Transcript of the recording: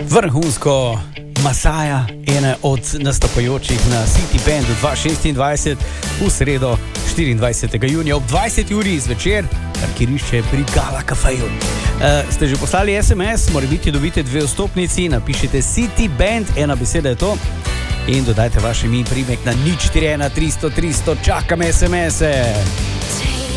Vrhunsko Masaja, ena od nastopajočih na City Bandu 2026 v sredo 24. junija ob 20. uri zvečer, parkirišče pri Gala Cafeju. Ste že poslali SMS, morebiti dobite 2 vstopnici, napišite City Band, ena beseda je to, in dodajte vaš ime in priimek na 041 300 300, čakam SMS-e.